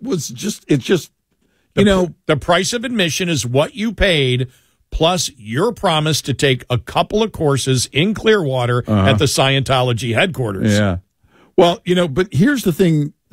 was just, it's just, the price of admission is what you paid, plus your promise to take a couple of courses in Clearwater at the Scientology headquarters. Yeah. Well, but here's the thing